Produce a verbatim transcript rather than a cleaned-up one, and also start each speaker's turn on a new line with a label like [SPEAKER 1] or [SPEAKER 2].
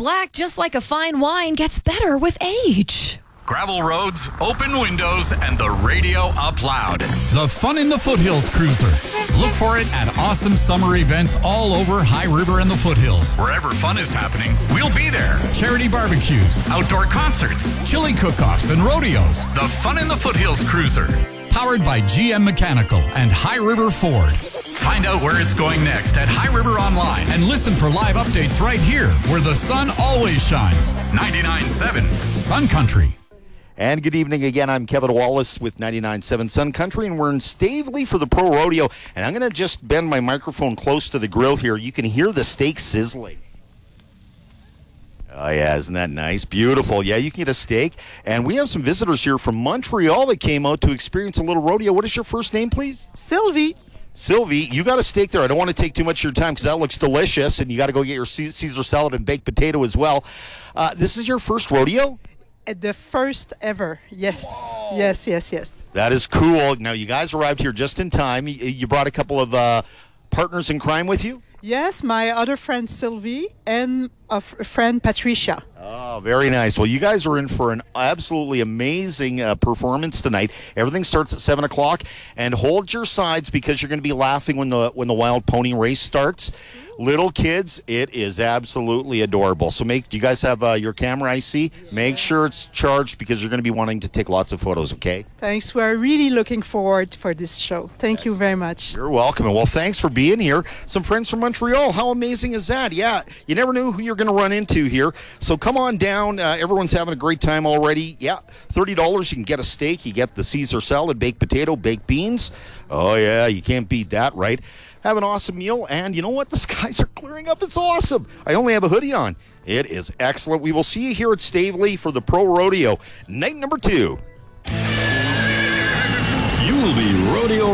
[SPEAKER 1] black, just like a fine wine, gets better with age.
[SPEAKER 2] Gravel roads, open windows, and the radio up loud. The Fun in the Foothills Cruiser. Look for it at awesome summer events all over High River and the Foothills. Wherever fun is happening, we'll be there. Charity barbecues, outdoor concerts, chili cook-offs, and rodeos. The Fun in the Foothills Cruiser. Powered by G M Mechanical and High River Ford. Find out where it's going next at High River Online and listen for live updates right here where the sun always shines. ninety-nine point seven Sun Country.
[SPEAKER 3] And good evening again. I'm Kevin Wallace with ninety-nine point seven Sun Country, and we're in Stavely for the Pro Rodeo. And I'm going to just bend my microphone close to the grill here. You can hear the steak sizzling. Oh, yeah, isn't that nice? Beautiful. Yeah, you can get a steak. And we have some visitors here from Montreal that came out to experience a little rodeo. What is your first name, please?
[SPEAKER 4] Sylvie.
[SPEAKER 3] Sylvie, you got a steak there. I don't want to take too much of your time because that looks delicious, and you got to go get your Caesar salad and baked potato as well. Uh, this is your first rodeo?
[SPEAKER 4] The first ever, yes. Whoa. Yes, yes, yes.
[SPEAKER 3] That is cool. Now, you guys arrived here just in time. You, you brought a couple of uh, partners in crime with you?
[SPEAKER 4] Yes, my other friend Sylvie and a f- friend Patricia.
[SPEAKER 3] Oh, very nice. Well, you guys are in for an absolutely amazing uh, performance tonight. Everything starts at seven o'clock, and hold your sides because you're going to be laughing when the when the wild pony race starts. Little kids, it is absolutely adorable. So make, do you guys have uh, your camera, I see? Make sure it's charged because you're going to be wanting to take lots of photos, okay?
[SPEAKER 4] Thanks. We're really looking forward for this show. Thank you very much.
[SPEAKER 3] You're welcome. And well, thanks for being here. Some friends from Montreal. How amazing is that? Yeah, you never knew who you're going to run into here. So come on down. Uh, everyone's having a great time already. Yeah, thirty dollars. You can get a steak. You get the Caesar salad, baked potato, baked beans. Oh, yeah, you can't beat that, right? Have an awesome meal, and you know what? The skies are clearing up. It's awesome. I only have a hoodie on. It is excellent. We will see you here at Stavely for the Pro Rodeo, night number two.
[SPEAKER 5] You will be rodeo